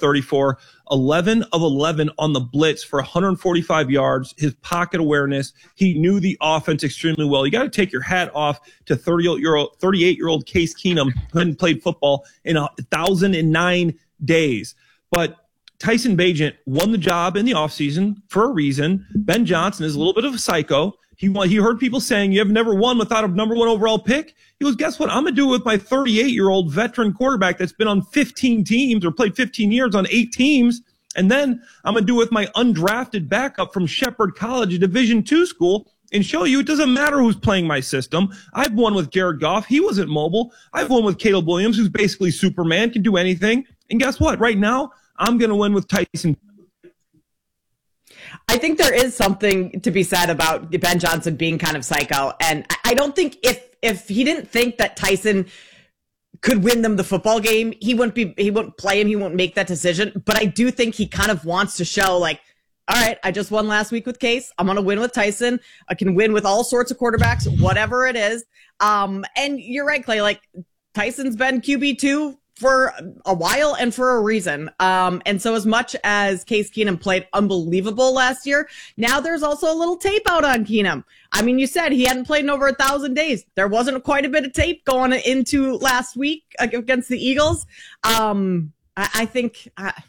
34, 11 of 11 on the blitz for 145 yards. His pocket awareness, he knew the offense extremely well. You got to take your hat off to 38-year-old Case Keenum, who hadn't played football in 1,009 days. But Tyson Bagent won the job in the offseason for a reason. Ben Johnson is a little bit of a psycho. He heard people saying, you have never won without a number one overall pick. He goes, guess what? I'm going to do it with my 38-year-old veteran quarterback that's been on 15 teams or played 15 years on 8 teams. And then I'm going to do it with my undrafted backup from Shepherd College, a Division II school, and show you it doesn't matter who's playing my system. I've won with Jared Goff. He wasn't mobile. I've won with Caleb Williams, who's basically Superman, can do anything. And guess what? Right now, I'm going to win with Tyson. I think there is something to be said about Ben Johnson being kind of psycho. And I don't think if he didn't think that Tyson could win them the football game, he wouldn't play him. He won't make that decision. But I do think he kind of wants to show like, all right, I just won last week with Case. I'm going to win with Tyson. I can win with all sorts of quarterbacks, whatever it is. And you're right, Clay, like Tyson's been QB2 for a while and for a reason. And so as much as Case Keenum played unbelievable last year, now there's also a little tape out on Keenum. I mean, you said he hadn't played in over 1,000 days. There wasn't quite a bit of tape going into last week against the Eagles. I think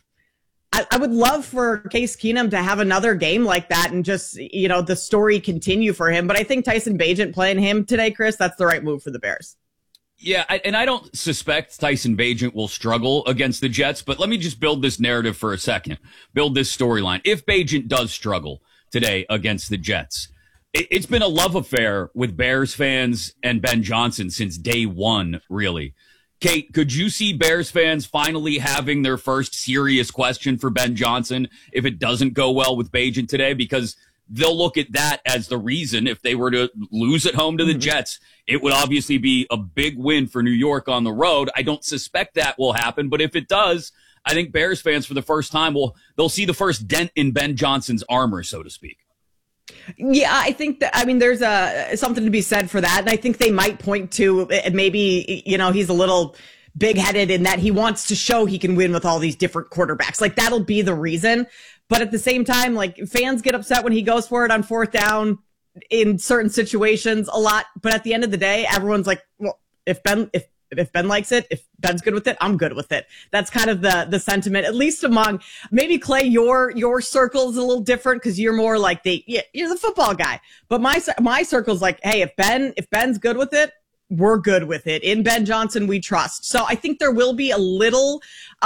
I would love for Case Keenum to have another game like that and just, the story continue for him. But I think Tyson Bagent playing him today, Chris, that's the right move for the Bears. Yeah, and I don't suspect Tyson Bagent will struggle against the Jets, but let me just build this narrative for a second, build this storyline. If Bagent does struggle today against the Jets, it's been a love affair with Bears fans and Ben Johnson since day one, really. Kate, could you see Bears fans finally having their first serious question for Ben Johnson if it doesn't go well with Bagent today? Because they'll look at that as the reason if they were to lose at home to the Jets. It would obviously be a big win for New York on the road. I don't suspect that will happen, but if it does, I think Bears fans for the first time they'll see the first dent in Ben Johnson's armor, so to speak. Yeah, I think there's something to be said for that. And I think they might point to maybe, he's a little big-headed in that he wants to show he can win with all these different quarterbacks. Like that'll be the reason. But at the same time, like fans get upset when he goes for it on 4th down in certain situations a lot. But at the end of the day, everyone's like, well, if Ben likes it, if Ben's good with it, I'm good with it. That's kind of the sentiment, at least among maybe Clay, your circle is a little different because you're more like you're the football guy. But my circle's like, hey, if Ben's good with it, we're good with it. In Ben Johnson, we trust. So I think there will be a little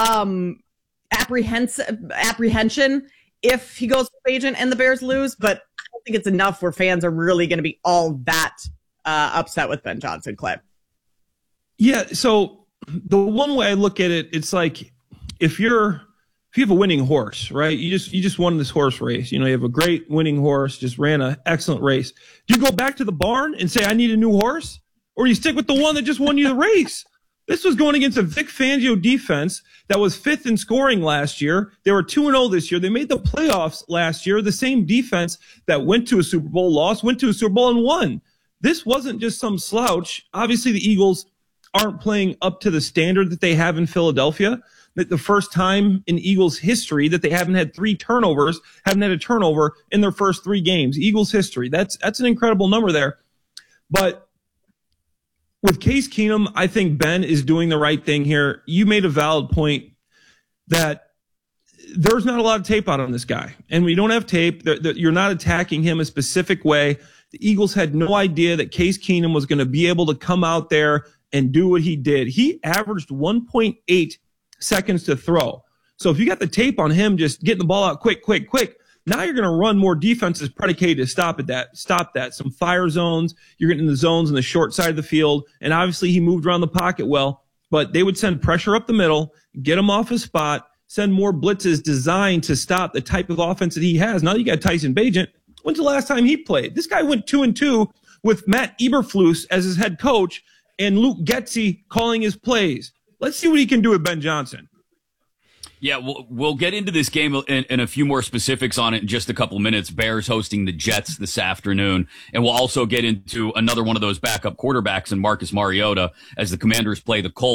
apprehension if he goes with Bagent and the Bears lose, but I don't think it's enough where fans are really going to be all that upset with Ben Johnson, Clay. Yeah, so the one way I look at it, it's like if you have a winning horse, right? You just won this horse race. You have a great winning horse, just ran an excellent race. Do you go back to the barn and say, I need a new horse? Or do you stick with the one that just won you the race? This was going against a Vic Fangio defense that was 5th in scoring last year. They were 2-0 this year. They made the playoffs last year. The same defense that went to a Super Bowl, went to a Super Bowl and won. This wasn't just some slouch. Obviously, the Eagles aren't playing up to the standard that they have in Philadelphia. That the first time in Eagles history that they haven't had haven't had a turnover in their first 3 games. Eagles history. That's an incredible number there. But with Case Keenum, I think Ben is doing the right thing here. You made a valid point that there's not a lot of tape out on this guy. And we don't have tape. You're not attacking him a specific way. The Eagles had no idea that Case Keenum was going to be able to come out there and do what he did. He averaged 1.8 seconds to throw. So if you got the tape on him just getting the ball out quick, now you're going to run more defenses predicated to stop that. Some fire zones. You're getting the zones on the short side of the field. And obviously he moved around the pocket well, but they would send pressure up the middle, get him off his spot, send more blitzes designed to stop the type of offense that he has. Now you got Tyson Bagent. When's the last time he played? This guy went 2-2 with Matt Eberflus as his head coach and Luke Getsy calling his plays. Let's see what he can do with Ben Johnson. Yeah, we'll get into this game and a few more specifics on it in just a couple minutes. Bears hosting the Jets this afternoon. And we'll also get into another one of those backup quarterbacks in Marcus Mariota as the Commanders play the Colts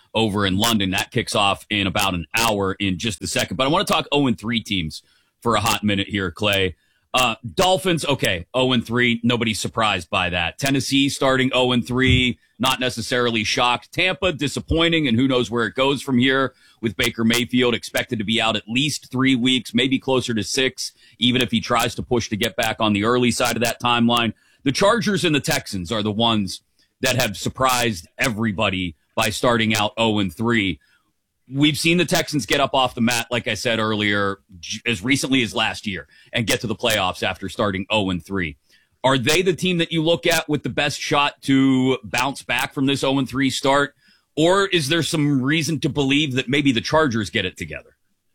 over in London. That kicks off in about an hour in just a second. But I want to talk 0-3 teams for a hot minute here, Clay. Dolphins, okay, 0-3. Nobody's surprised by that. Tennessee starting 0-3, not necessarily shocked. Tampa, disappointing, and who knows where it goes from here with Baker Mayfield expected to be out at least 3 weeks, maybe closer to 6, even if he tries to push to get back on the early side of that timeline. The Chargers and the Texans are the ones that have surprised everybody by starting out 0-3. We've seen the Texans get up off the mat, like I said earlier, as recently as last year and get to the playoffs after starting 0-3. Are they the team that you look at with the best shot to bounce back from this 0-3 start? Or is there some reason to believe that maybe the Chargers get it together?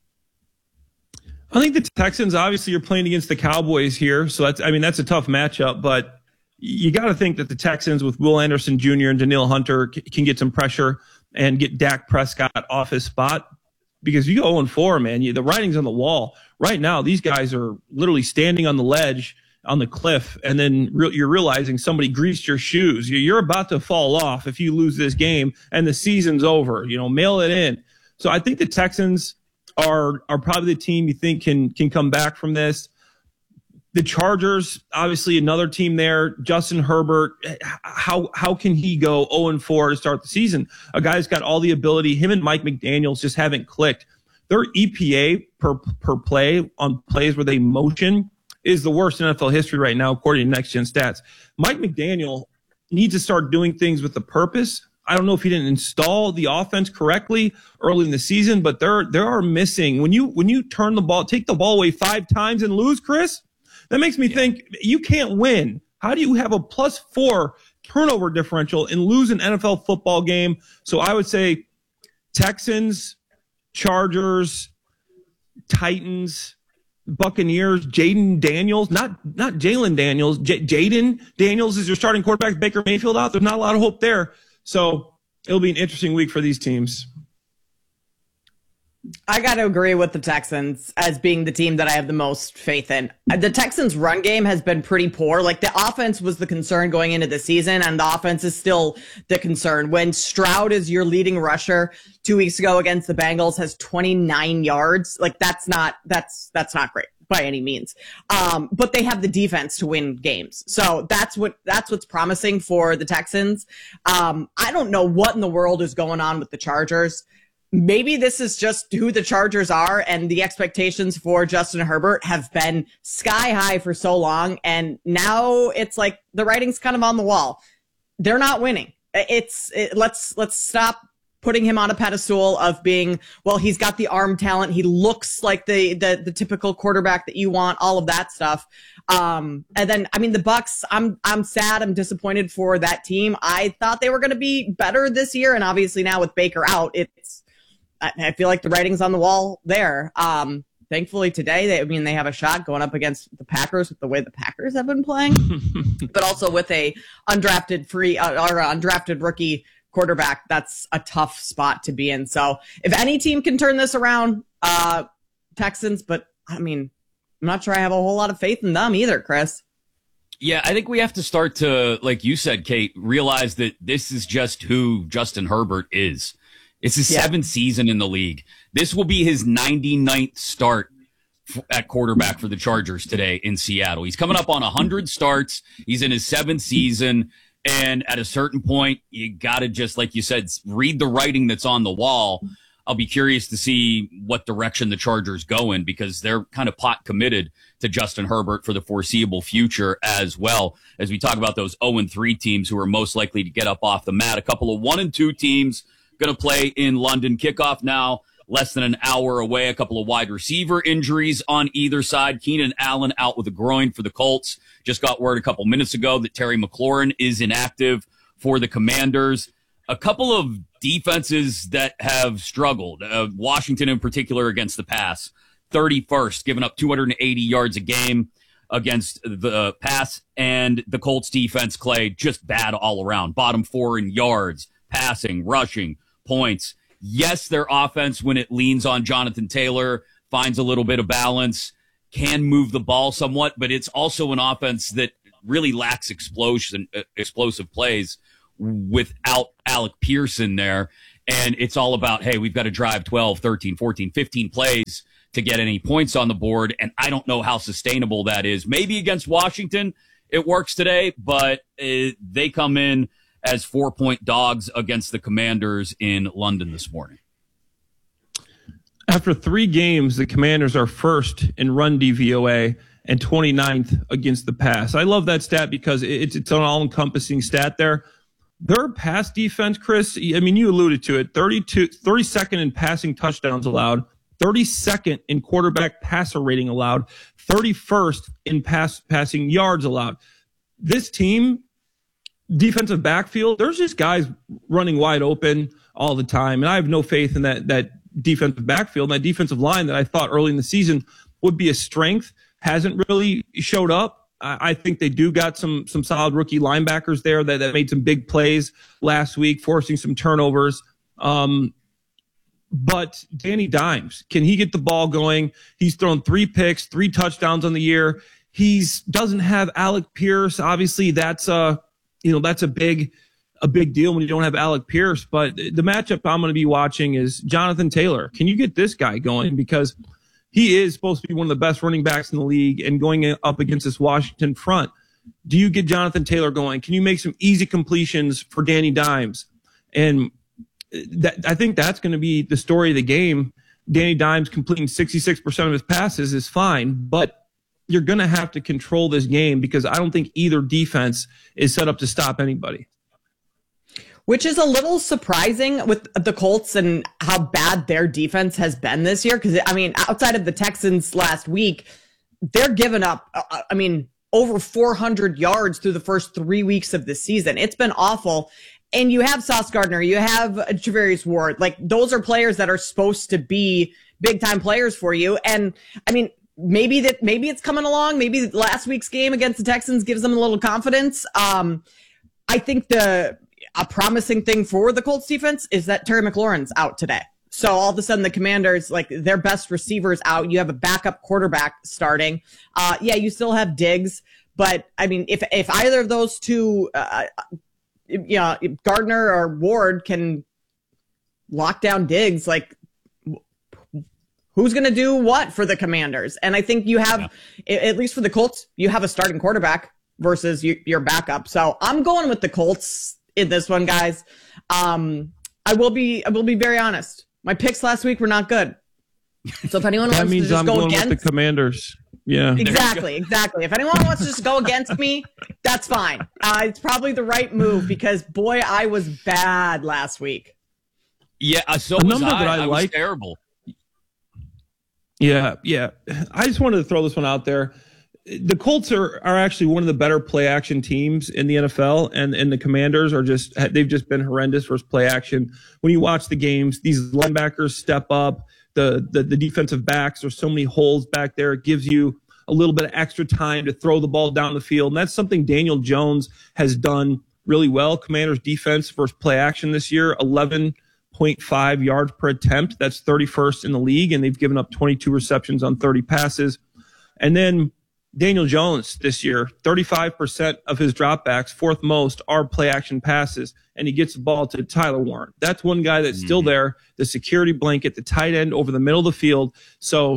I think the Texans, obviously, you're playing against the Cowboys here. So that's a tough matchup, but you got to think that the Texans with Will Anderson Jr. and Danielle Hunter can get some pressure and get Dak Prescott off his spot, because you go 0-4, man, the writing's on the wall. Right now, these guys are literally standing on the ledge, on the cliff, and then you're realizing somebody greased your shoes. You're about to fall off if you lose this game, and the season's over. Mail it in. So I think the Texans are probably the team you think can come back from this. The Chargers, obviously another team there. Justin Herbert, how can he go 0-4 to start the season? A guy's got all the ability. Him and Mike McDaniels just haven't clicked. Their EPA per play on plays where they motion is the worst in NFL history right now, according to Next Gen Stats. Mike McDaniel needs to start doing things with a purpose. I don't know if he didn't install the offense correctly early in the season, but there are missing. When you turn the ball, take the ball away 5 times and lose, Chris, that makes me think you can't win. How do you have a +4 turnover differential and lose an NFL football game? So I would say Texans, Chargers, Titans, Buccaneers, Jaden Daniels, not Jalen Daniels. Jaden Daniels is your starting quarterback. Baker Mayfield out. There's not a lot of hope there. So it'll be an interesting week for these teams. I got to agree with the Texans as being the team that I have the most faith in. The Texans' run game has been pretty poor. Like, the offense was the concern going into the season, and the offense is still the concern. When Stroud is your leading rusher 2 weeks ago against the Bengals, has 29 yards, like, that's not great by any means. But they have the defense to win games. So that's what's promising for the Texans. I don't know what in the world is going on with the Chargers. Maybe this is just who the Chargers are, and the expectations for Justin Herbert have been sky high for so long, and now it's like the writing's kind of on the wall. They're not winning. Let's stop putting him on a pedestal of being, well, he's got the arm talent, he looks like the typical quarterback that you want, all of that stuff. And then, the Bucs, I'm sad, I'm disappointed for that team. I thought they were going to be better this year, and obviously now with Baker out, I feel like the writing's on the wall there. Thankfully today, they have a shot going up against the Packers with the way the Packers have been playing, but also with a undrafted rookie quarterback. That's a tough spot to be in. So if any team can turn this around, Texans, but I'm not sure I have a whole lot of faith in them either, Chris. Yeah, I think we have to start to, like you said, Kate, realize that this is just who Justin Herbert is. It's his 7th season in the league. This will be his 99th start at quarterback for the Chargers today in Seattle. He's coming up on 100 starts. He's in his 7th season. And at a certain point, you got to just, like you said, read the writing that's on the wall. I'll be curious to see what direction the Chargers go in, because they're kind of pot committed to Justin Herbert for the foreseeable future as well. As we talk about those 0-3 teams who are most likely to get up off the mat, a couple of 1-2 teams going to play in London. Kickoff now, less than an hour away. A couple of wide receiver injuries on either side. Keenan Allen out with a groin for the Colts. Just got word a couple minutes ago that Terry McLaurin is inactive for the Commanders. A couple of defenses that have struggled. Washington in particular against the pass. 31st, giving up 280 yards a game against the pass. And the Colts defense, Clay, just bad all around. Bottom 4 in yards, passing, rushing, points. Yes, their offense, when it leans on Jonathan Taylor, finds a little bit of balance, can move the ball somewhat, but it's also an offense that really lacks explosive plays without Alec Pearson there. And it's all about, hey, we've got to drive 12, 13, 14, 15 plays to get any points on the board. And I don't know how sustainable that is. Maybe against Washington it works today, but they come in as 4-point dogs against the Commanders in London this morning. After 3 games, the Commanders are first in run DVOA and 29th against the pass. I love that stat because it's an all-encompassing stat there. Their pass defense, Chris, I mean, you alluded to it, 32nd in passing touchdowns allowed, 32nd in quarterback passer rating allowed, 31st in passing yards allowed. This team, defensive backfield, there's just guys running wide open all the time. And I have no faith in that defensive backfield, that defensive line that I thought early in the season would be a strength, hasn't really showed up. I think they do got some solid rookie linebackers there that made some big plays last week, forcing some turnovers. But Danny Dimes, can he get the ball going? He's thrown 3 picks, 3 touchdowns on the year. Doesn't have Alec Pierce. Obviously, that's a big deal when you don't have Alec Pierce. But the matchup I'm going to be watching is Jonathan Taylor. Can you get this guy going? Because he is supposed to be one of the best running backs in the league, and going up against this Washington front, do you get Jonathan Taylor going? Can you make some easy completions for Danny Dimes? And I think that's going to be the story of the game. Danny Dimes completing 66% of his passes is fine, but you're going to have to control this game because I don't think either defense is set up to stop anybody. Which is a little surprising with the Colts and how bad their defense has been this year. Because, I mean, outside of the Texans last week, they're giving up, over 400 yards through the first 3 weeks of the season. It's been awful. And you have Sauce Gardner, you have Charvarius Ward. Like, those are players that are supposed to be big-time players for you. And, I mean, maybe it's coming along. Maybe last week's game against the Texans gives them a little confidence. I think a promising thing for the Colts defense is that Terry McLaurin's out today. So all of a sudden the Commanders, like, their best receivers out. You have a backup quarterback starting. You still have Diggs, but I mean, if either of those two, Gardner or Ward can lock down Diggs, like, who's going to do what for the Commanders? And I think you have, at least for the Colts, you have a starting quarterback versus your backup. So I'm going with the Colts in this one, guys. I will be very honest. My picks last week were not good. So if anyone wants to just go against with the Commanders, yeah, exactly. If anyone wants to just go against me, that's fine. It's probably the right move because boy, I was bad last week. Yeah, so was I was terrible. Yeah. I just wanted to throw this one out there. The Colts are actually one of the better play action teams in the NFL, and the Commanders they've just been horrendous versus play action. When you watch the games, these linebackers step up, the defensive backs, there's so many holes back there. It gives you a little bit of extra time to throw the ball down the field. And that's something Daniel Jones has done really well. Commanders defense versus play action this year, 11.5 yards per attempt. That's 31st in the league, and they've given up 22 receptions on 30 passes. And then Daniel Jones this year, 35% of his dropbacks, 4th most, are play action passes, and he gets the ball to Tyler Warren. That's one guy that's still there, the security blanket, the tight end over the middle of the field. So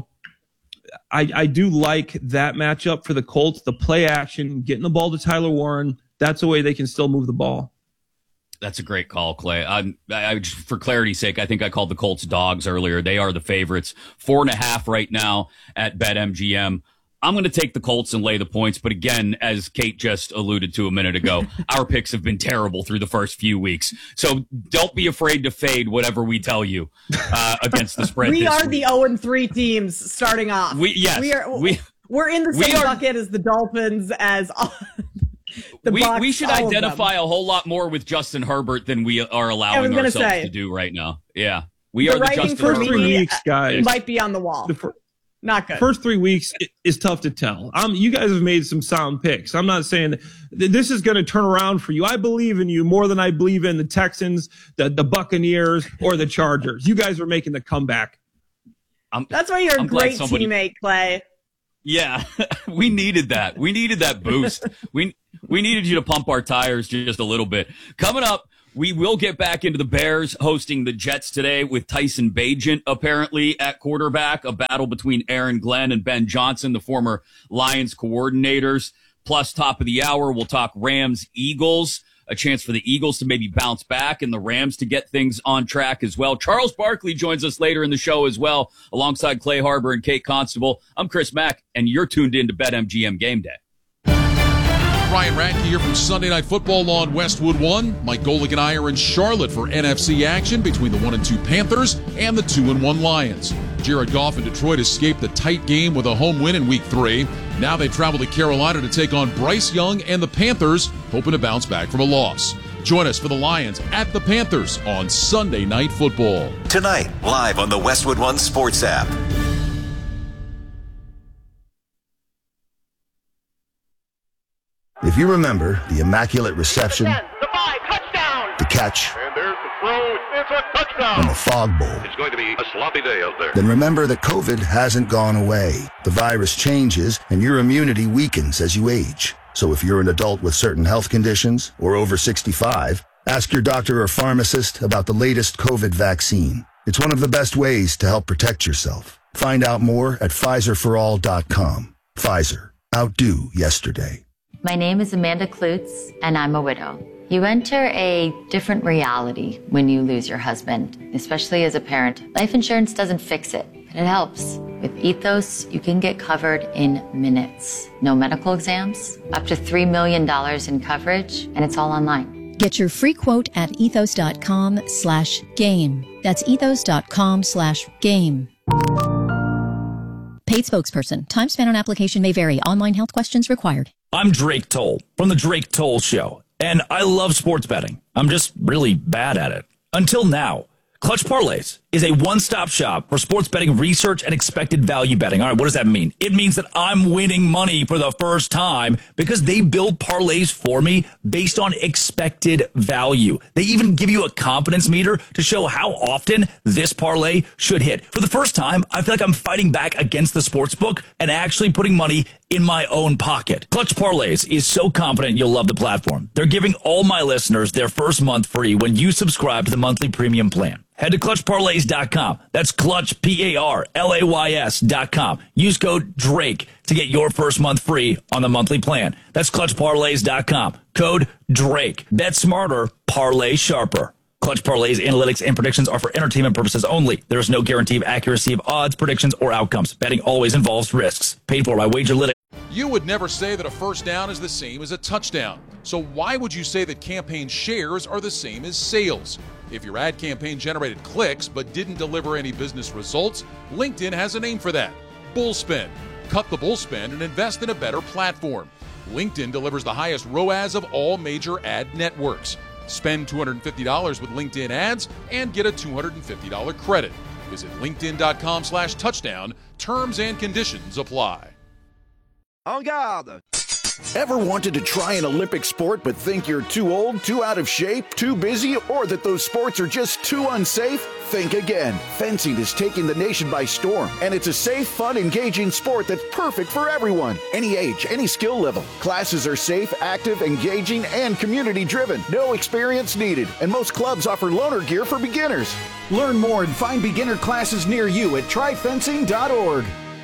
I do like that matchup for the Colts, the play action, getting the ball to Tyler Warren. That's the way they can still move the ball. That's a great call, Clay. For clarity's sake, I think I called the Colts dogs earlier. They are the favorites, 4.5 right now at BetMGM. I'm going to take the Colts and lay the points. But again, as Kate just alluded to a minute ago, our picks have been terrible through the first few weeks. So don't be afraid to fade whatever we tell you against the spread. We are the 0-3 teams starting off. We're in the same bucket as the Dolphins, as the Bucs, we should identify a whole lot more with Justin Herbert than we are allowing ourselves to do right now. Yeah. We are the Justin Herbert. 3 weeks, guys. Might be on the wall. Not good. First 3 weeks is tough to tell. You guys have made some sound picks. I'm not saying that this is going to turn around for you. I believe in you more than I believe in the Texans, the Buccaneers, or the Chargers. You guys are making the comeback. That's why you're a great teammate, Clay. Yeah, we needed that. We needed that boost. We needed you to pump our tires just a little bit. Coming up, We will get back into the Bears hosting the Jets today with Tyson Bagent apparently at quarterback, a battle between Aaron Glenn and Ben Johnson, the former Lions coordinators. Plus, top of the hour, we'll talk Rams-Eagles, a chance for the Eagles to maybe bounce back and the Rams to get things on track as well. Charles Barkley joins us later in the show as well, alongside Clay Harbor and Kate Constable. I'm Chris Mack, and you're tuned in to BetMGM Game Day. Ryan Radke here from Sunday Night Football on Westwood One. Mike Golick and I are in Charlotte for NFC action between the 1-2 Panthers and the 2-1 Lions. Jared Goff and Detroit escaped the tight game with a home win in Week 3. Now they travel to Carolina to take on Bryce Young and the Panthers, hoping to bounce back from a loss. Join us for the Lions at the Panthers on Sunday Night Football. Tonight, live on the Westwood One Sports app. If you remember the immaculate reception, the 5, touchdown, the catch, and there's the throw, it's a touchdown, and the fog bowl, it's going to be a sloppy day out there. then remember that COVID hasn't gone away. The virus changes, and your immunity weakens as you age. So if you're an adult with certain health conditions or over 65, ask your doctor or pharmacist about the latest COVID vaccine. It's one of the best ways to help protect yourself. Find out more at PfizerForAll.com. Pfizer. Outdo yesterday. My name is Amanda Klutz, and I'm a widow. You enter a different reality when you lose your husband, especially as a parent. Life insurance doesn't fix it, but it helps. With Ethos, you can get covered in minutes. No medical exams, up to $3 million in coverage, and it's all online. Get your free quote at ethos.com/game. That's ethos.com/game. Paid spokesperson. Time spent on application may vary. Online health questions required. I'm Drake Toll from The Drake Toll Show, and I love sports betting. I'm just really bad at it. Until now. Clutch Parlays is a one-stop shop for sports betting research and expected value betting. All right, what does that mean? It means that I'm winning money for the first time because they build parlays for me based on expected value. They even give you a confidence meter to show how often this parlay should hit. For the first time, I feel like I'm fighting back against the sportsbook and actually putting money in my own pocket. Clutch Parlays is so confident you'll love the platform. They're giving all my listeners their first month free when you subscribe to the monthly premium plan. Head to ClutchParlays.com. That's Clutch, PARLAYS.com. Use code DRAKE to get your first month free on the monthly plan. That's ClutchParlays.com. Code DRAKE. Bet smarter, parlay sharper. Clutch Parlays, analytics, and predictions are for entertainment purposes only. There is no guarantee of accuracy of odds, predictions, or outcomes. Betting always involves risks. Paid for by WagerLytics. You would never say that a first down is the same as a touchdown. So why would you say that campaign shares are the same as sales? If your ad campaign generated clicks but didn't deliver any business results, LinkedIn has a name for that. Bullspend. Cut the bullspend and invest in a better platform. LinkedIn delivers the highest ROAS of all major ad networks. Spend $250 with LinkedIn ads and get a $250 credit. Visit linkedin.com/touchdown. Terms and conditions apply. En garde! Ever wanted to try an Olympic sport but think you're too old, too out of shape, too busy, or that those sports are just too unsafe? Think again. Fencing is taking the nation by storm, and it's a safe, fun, engaging sport that's perfect for everyone. Any age, any skill level. Classes are safe, active, engaging, and community-driven. No experience needed, and most clubs offer loaner gear for beginners. Learn more and find beginner classes near you at tryfencing.org.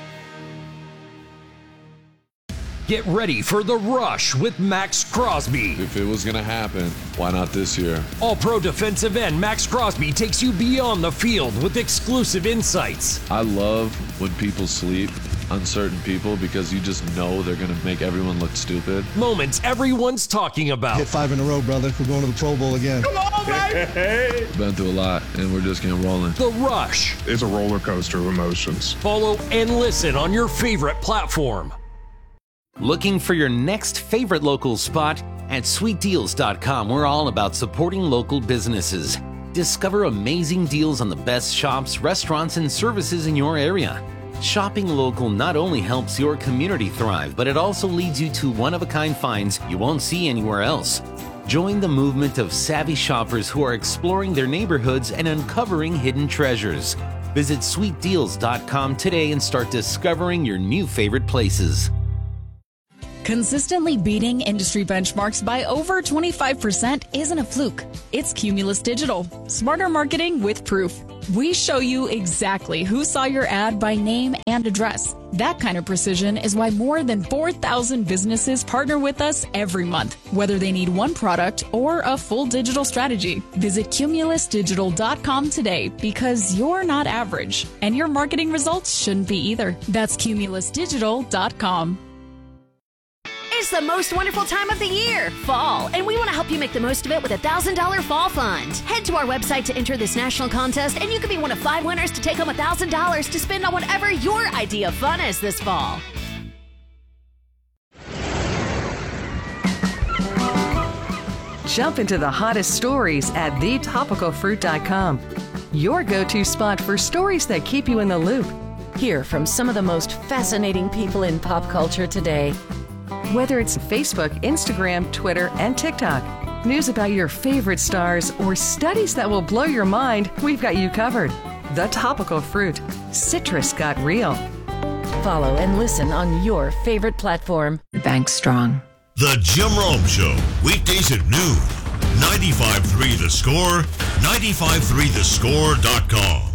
Get ready for The Rush with Max Crosby. If it was going to happen, why not this year? All-pro defensive end Max Crosby takes you beyond the field with exclusive insights. I love when people sleep on certain people because you just know they're going to make everyone look stupid. Moments everyone's talking about. Hit 5 in a row, brother. We're going to the Pro Bowl again. Come on, baby! Been through a lot, and we're just getting rolling. The Rush. It's a roller coaster of emotions. Follow and listen on your favorite platform. Looking for your next favorite local spot? At SweetDeals.com, we're all about supporting local businesses. Discover amazing deals on the best shops, restaurants, and services in your area. Shopping local not only helps your community thrive, but it also leads you to one-of-a-kind finds you won't see anywhere else. Join the movement of savvy shoppers who are exploring their neighborhoods and uncovering hidden treasures. Visit SweetDeals.com today and start discovering your new favorite places. Consistently beating industry benchmarks by over 25% isn't a fluke. It's Cumulus Digital. Smarter marketing with proof. We show you exactly who saw your ad by name and address. That kind of precision is why more than 4,000 businesses partner with us every month, whether they need one product or a full digital strategy. Visit cumulusdigital.com today because you're not average, and your marketing results shouldn't be either. That's cumulusdigital.com. It's the most wonderful time of the year, fall, and we want to help you make the most of it with a $1,000 fall fund. Head to our website to enter this national contest, and you could be one of 5 winners to take home $1,000 to spend on whatever your idea of fun is this fall. Jump into the hottest stories at thetopicalfruit.com. Your go-to spot for stories that keep you in the loop. Hear from some of the most fascinating people in pop culture today. Whether it's Facebook, Instagram, Twitter, and TikTok, news about your favorite stars, or studies that will blow your mind, we've got you covered. The Topical Fruit. Citrus got real. Follow and listen on your favorite platform. Bank Strong. The Jim Rome Show, weekdays at noon. 95.3 The Score, 95.3thescore.com.